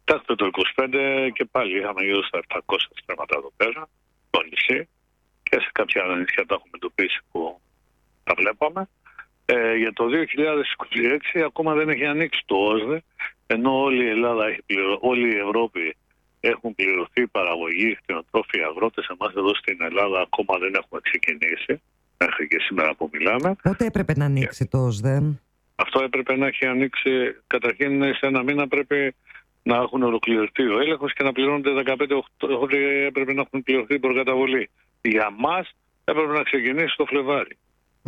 Κοιτάξτε, το 25 και πάλι είχαμε γύρω στα 700 στρέμματα εδώ πέρα, στο νησί, και σε κάποια άλλα νησιά τα έχουμε εντοπίσει που τα βλέπαμε. Για το 2026 ακόμα δεν έχει ανοίξει το ΩΣΔΕ, ενώ όλη η Ελλάδα όλη η Ευρώπη έχουν πληρωθεί η παραγωγή, κτηνοτρόφοι, αγρότες. Εμάς εδώ στην Ελλάδα ακόμα δεν έχουμε ξεκινήσει, μέχρι και σήμερα που μιλάμε. Πότε έπρεπε να ανοίξει το ΩΣΔΕ? Αυτό έπρεπε να έχει ανοίξει, καταρχήν σε ένα μήνα πρέπει να έχουν ολοκληρωθεί ο έλεγχος και να πληρώνονται 15 Οκτώβρη, έπρεπε να έχουν πληρωθεί η προκαταβολή. Για μας έπρεπε να ξεκινήσει το Φλεβάρι.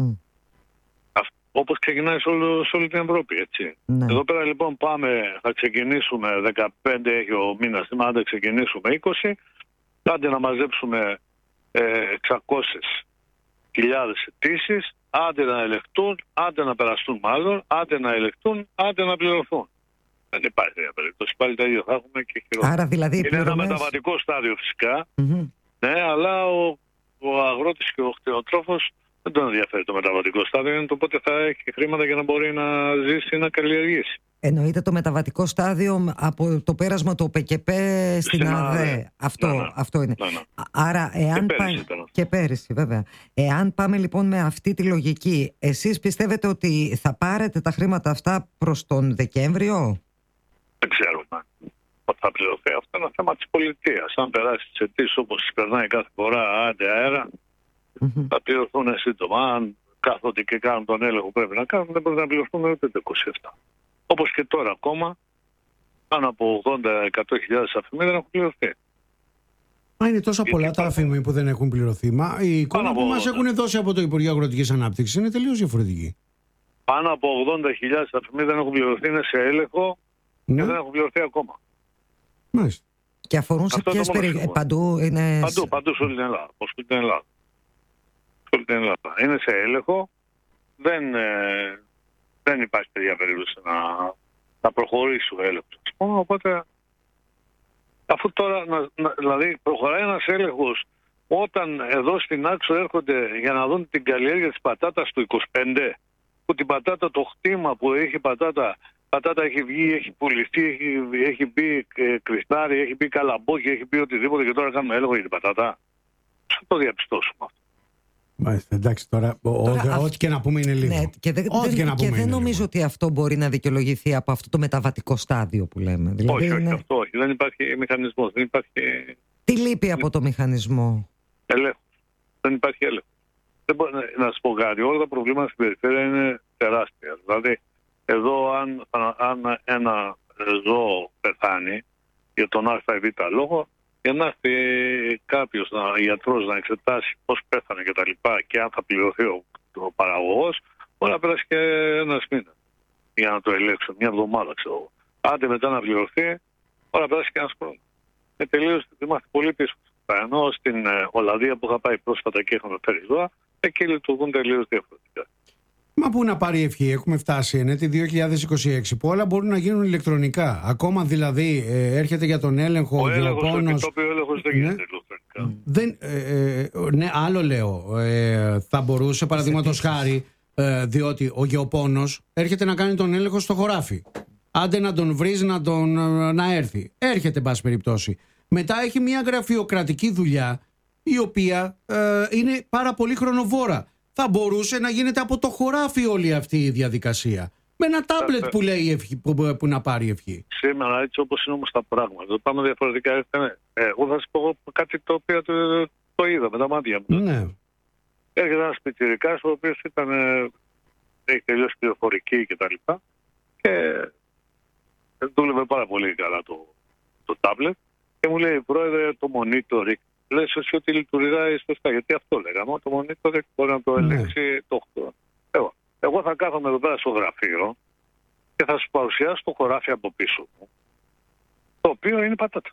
Όπως ξεκινάει σε όλη την Ευρώπη, έτσι. Ναι. Εδώ πέρα λοιπόν θα ξεκινήσουμε 15, έχει ο μήνας σήμερα, άντε ξεκινήσουμε 20, άντε να μαζέψουμε 600.000 αιτήσεις, άντε να ελεγχτούν, άντε να περαστούν μάλλον, άντε να ελεγχτούν, άντε να πληρωθούν. Δεν υπάρχει τέτοια περίπτωση. Πάλι τα ίδια θα έχουμε και χειρότερα. Άρα δηλαδή είναι ένα μεταβατικό στάδιο φυσικά, ναι, αλλά ο αγρότης και ο κτηνοτρόφος δεν τον ενδιαφέρει το μεταβατικό στάδιο, είναι το πότε θα έχει χρήματα για να μπορεί να ζήσει ή να καλλιεργήσει. Εννοείται το μεταβατικό στάδιο από το πέρασμα του ΟΠΕΚΕΠ στην ΑΔΕ. Αυτό είναι. Ναι. Άρα, και πέρυσι βέβαια. Εάν πάμε λοιπόν με αυτή τη λογική, εσείς πιστεύετε ότι θα πάρετε τα χρήματα αυτά προς τον Δεκέμβριο? Δεν ξέρουμε πότε θα πληρωθεί. Αυτό είναι ένα θέμα της πολιτείας. Αν περάσει τις αιτήσεις όπως τις περνάει κάθε φορά, άντε αέρα, θα πληρωθούν σύντομα. Αν κάθονται και κάνουν τον έλεγχο που πρέπει να κάνουν, δεν μπορεί να πληρωθούν ούτε το 27. Όπως και τώρα ακόμα, πάνω από 80-100.000 αφημί δεν έχουν πληρωθεί. Μα είναι τόσα πολλά τα αφημί που δεν έχουν πληρωθεί. Μα η εικόνα που μας έχουν δώσει από το Υπουργείο Αγροτικής Ανάπτυξης είναι τελείως διαφορετική. Πάνω από 80.000 αφημί δεν έχουν πληρωθεί, είναι σε έλεγχο και δεν έχουν πληρωθεί ακόμα. Μάλιστα. Και αφορούν σε ποιες περιοχές? Παντού είναι. Παντού σε όλη την Ελλάδα. Είναι σε έλεγχο. Δεν υπάρχει τέτοια περίπτωση να προχωρήσει ο έλεγχος. Οπότε, αφού τώρα δηλαδή προχωράει ένας έλεγχος, όταν εδώ στην Άξο έρχονται για να δουν την καλλιέργεια της πατάτας του 25, που την πατάτα, το χτήμα που έχει πατάτα έχει βγει, έχει πουληθεί, έχει μπει κρυστάρι, έχει μπει καλαμπόκι, έχει μπει οτιδήποτε, και τώρα κάνουμε έλεγχο για την πατάτα. Θα το διαπιστώσουμε αυτό. Μάλιστα, εντάξει, τώρα ό,τι και να πούμε είναι λίγο. Ναι, και δεν νομίζω ότι αυτό μπορεί να δικαιολογηθεί από αυτό το μεταβατικό στάδιο που λέμε. Δηλαδή όχι. Δεν υπάρχει μηχανισμός. Τι λείπει από το μηχανισμό? Έλεγχος. Δεν υπάρχει έλεγχος. Δεν μπορεί να σας πω κάτι. Όλα τα προβλήματα στην περιφέρεια είναι τεράστια. Δηλαδή, εδώ αν ένα ζώο πεθάνει για τον α ή β λόγο, για να έρθει κάποιος γιατρός να εξετάσει πώς πέθανε και τα λοιπά και αν θα πληρωθεί ο παραγωγός, μπορεί να περάσει και ένας μήνας για να το ελέγξουν, μια εβδομάδα ξέρω εγώ. Άντε μετά να πληρωθεί, μπορεί να περάσει και ένας χρόνος. Τελείως είμαστε πολύ πίσω. Ενώ στην Ολλανδία που είχα πάει πρόσφατα και είχαμε φέρει ζώα, εκεί λειτουργούν τελείως διαφορετικά. Μα πού να πάρει ευχή, έχουμε φτάσει ενέτη 2026 που όλα μπορούν να γίνουν ηλεκτρονικά. Ακόμα δηλαδή έρχεται για τον έλεγχο ο γεωπόνος. Ο έλεγχος δεν γίνεται ηλεκτρονικά. Ναι, άλλο λέω. Θα μπορούσε παραδείγματος χάρη, διότι ο γεωπόνος έρχεται να κάνει τον έλεγχο στο χωράφι. Άντε να τον βρεις να έρθει. Έρχεται, εν πάση περιπτώσει. Μετά έχει μια γραφειοκρατική δουλειά η οποία είναι πάρα πολύ χρονοβόρα. Θα μπορούσε να γίνεται από το χωράφι όλη αυτή η διαδικασία. Με ένα τάμπλετ που λέει που να πάρει ευχή. Σήμερα, έτσι όπως είναι όμως τα πράγματα, το πάμε διαφορετικά. Εγώ θα σας πω κάτι το οποίο το είδα με τα μάτια μου. Ναι. Έρχεται ένας πιτσιρικάς, ο οποίος έχει τελειώσει πληροφορική κτλ. Και δούλευε πάρα πολύ καλά το τάμπλετ. Και μου λέει, πρόεδρε, το monitoring. Λες εσύ ότι λειτουργάει σωστά, γιατί αυτό λέγαμε. Το monitoring μπορεί να το ελέγξει το 8. Εγώ θα κάθομαι εδώ πέρα στο γραφείο και θα σου παρουσιάσω το χωράφι από πίσω μου, το οποίο είναι πατάτα.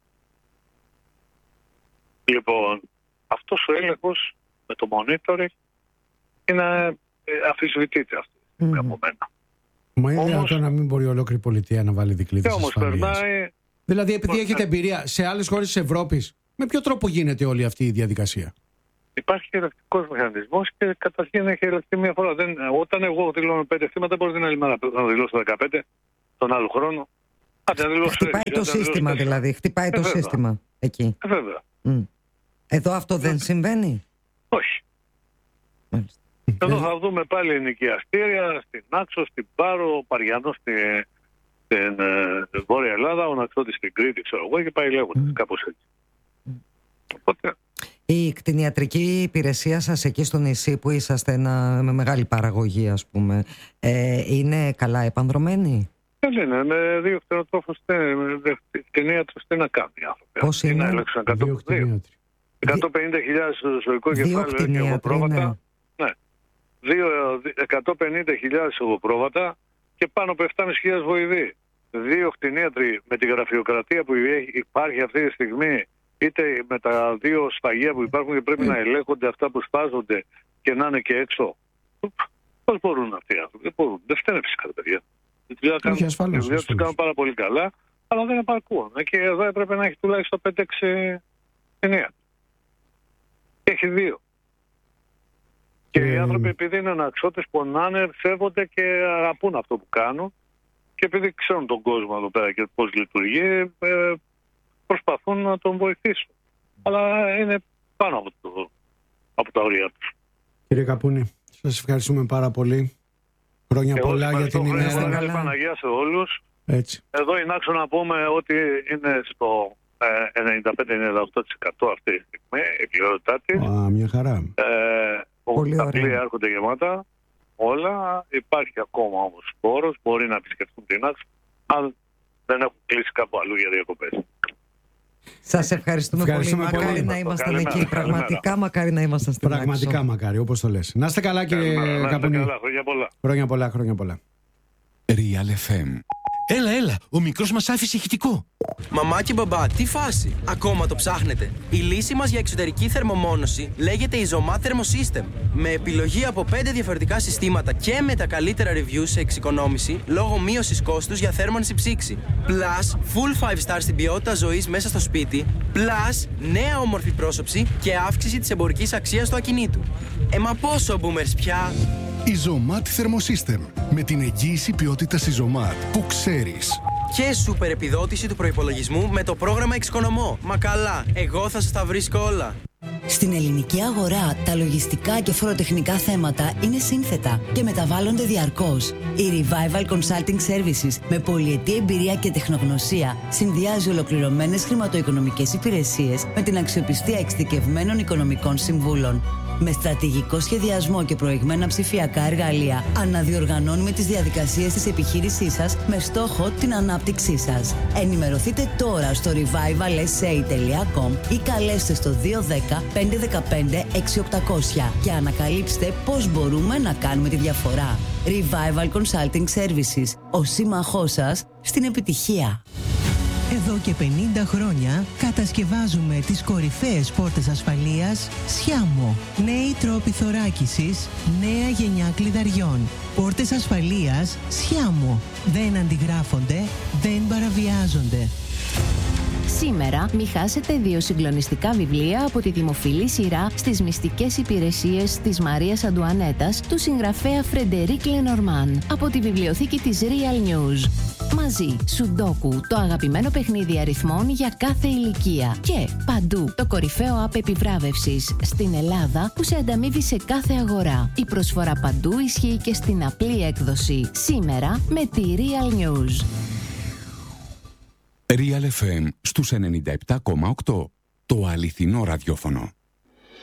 Λοιπόν, αυτός ο έλεγχος με το monitoring είναι αμφισβητείται αυτή από μένα. Μα είναι δυνατόν να μην μπορεί ολόκληρη πολιτεία να βάλει δικλείδες ασφαλείας? Δηλαδή, επειδή έχετε εμπειρία σε άλλες χώρες της Ευρώπης, με ποιο τρόπο γίνεται όλη αυτή η διαδικασία? Υπάρχει ελεκτικός μηχανισμός και καταρχήν έχει ελεγχθεί μία φορά. Όταν εγώ δηλώνω 5 θύματα, μπορεί την άλλη μέρα να δηλώσω 15 τον άλλο χρόνο. Χτυπάει το σύστημα δηλαδή, χτυπάει το σύστημα εκεί. Βέβαια. Εδώ αυτό δεν συμβαίνει? Όχι. Μάλιστα. Εδώ θα δούμε πάλι ενοικιαστήρια στην Άξο, στην Πάρο, ο Παριανός στην Βόρεια Ελλάδα, ο Ναξώτης στην Κρήτη, ξέρω εγώ, και πάει λέγοντας κάπως έτσι. Οπότε... Η κτηνιατρική υπηρεσία σας εκεί στο νησί που είσαστε με μεγάλη παραγωγή, ας πούμε, είναι καλά επανδρωμένη? Δεν είναι, με 2 κτηνοτρόφους κτηνίατρους τι να κάνουν οι άνθρωποι. Πώς είναι? Να έλεξαν 150.000 ζωικό κεφάλαιο και εγωπρόβατα. Ναι. 150.000 εγωπρόβατα και πάνω από 7.500 βοηδοί. 2 κτηνίατροι με τη γραφειοκρατία που υπάρχει αυτή τη στιγμή, είτε με τα 2 σφαγεία που υπάρχουν και πρέπει να ελέγχονται αυτά που σφάζονται και να είναι και έξω. Πώς μπορούν αυτοί οι άνθρωποι? Δεν μπορούν. Δεν φταίνε φυσικά τα παιδιά. Η δουλειά τους κάνουν πάρα πολύ καλά, αλλά δεν επαρκούν. Και εδώ έπρεπε να έχει τουλάχιστον 5-6 κτηνίατροι. Και έχει 2. Και οι άνθρωποι, επειδή είναι αναξώτες, πονάνε, σέβονται και αγαπούν αυτό που κάνουν, και επειδή ξέρουν τον κόσμο εδώ πέρα και πώς λειτουργεί, προσπαθούν να τον βοηθήσουν. Αλλά είναι πάνω από τα όρια τους. Κύριε Καπούνη, σας ευχαριστούμε πάρα πολύ. Χρόνια πολλά για την ημέρα. Καλή Παναγία σε όλους. Έτσι. Εδώ η Νάξο να πούμε ότι είναι στο 95-98% αυτή τη στιγμή η πληρότητά της. Μια χαρά. Τα πλοία έρχονται γεμάτα όλα. Υπάρχει ακόμα όμως χώρος, μπορεί να επισκεφτούν την Νάξο αν δεν έχουν κλείσει κάπου αλλού για διακοπές. Σας ευχαριστούμε πολύ. Μακάρι να ήμασταν εκεί. Πραγματικά μακάρι να ήμασταν στην Νάξο. Πραγματικά μακάρι, όπως το λες. Να είστε καλά, κύριε Καπούνη. Χρόνια πολλά. Real FM. Έλα, ο μικρός μας άφησε ηχητικό. Μαμά και μπαμπά, τι φάση? Ακόμα το ψάχνετε? Η λύση μας για εξωτερική θερμομόνωση λέγεται Isomat Thermosystem. Με επιλογή από 5 διαφορετικά συστήματα και με τα καλύτερα reviews σε εξοικονόμηση λόγω μείωσης κόστους για θέρμανση ψήξη. Plus, full 5 star στην ποιότητα ζωής μέσα στο σπίτι. Plus, νέα όμορφη πρόσωψη και αύξηση της εμπορικής αξίας του ακινήτου. Μα πόσο boomers πια? Isomat Thermosystem. Με την εγγύηση ποιότητας Isomat που ξέρεις. Και σούπερ επιδότηση του προϋπολογισμού με το πρόγραμμα Εξοικονομώ. Μα καλά, εγώ θα σας τα βρίσκω όλα. Στην ελληνική αγορά, τα λογιστικά και φοροτεχνικά θέματα είναι σύνθετα και μεταβάλλονται διαρκώς. Η Revival Consulting Services, με πολυετή εμπειρία και τεχνογνωσία, συνδυάζει ολοκληρωμένες χρηματοοικονομικές υπηρεσίες με την αξιοπιστία εξειδικευμένων οικονομικών συμβούλων. Με στρατηγικό σχεδιασμό και προηγμένα ψηφιακά εργαλεία, αναδιοργανώνουμε τις διαδικασίες της επιχείρησής σας με στόχο την ανάπτυξή σας. Ενημερωθείτε τώρα στο revivalsa.com ή καλέστε στο 210 515 6800 και ανακαλύψτε πώς μπορούμε να κάνουμε τη διαφορά. Revival Consulting Services, ο σύμμαχός σας στην επιτυχία. Εδώ και 50 χρόνια κατασκευάζουμε τις κορυφαίες πόρτες ασφαλείας Sciamo. Νέοι τρόποι θωράκισης, νέα γενιά κλειδαριών. Πόρτες ασφαλείας Sciamo. Δεν αντιγράφονται, δεν παραβιάζονται. Σήμερα μη χάσετε 2 συγκλονιστικά βιβλία από τη δημοφιλή σειρά στις μυστικές υπηρεσίες της Μαρίας Αντουανέτας του συγγραφέα Φρεντερίκ Λενορμάν από τη βιβλιοθήκη της Real News. Μαζί, Σουντόκου, το αγαπημένο παιχνίδι αριθμών για κάθε ηλικία. Και Παντού, το κορυφαίο app επιβράβευσης στην Ελλάδα που σε ανταμείβει σε κάθε αγορά. Η προσφορά Παντού ισχύει και στην απλή έκδοση. Σήμερα με τη Real News. Real FM στους 97,8. Το αληθινό ραδιόφωνο.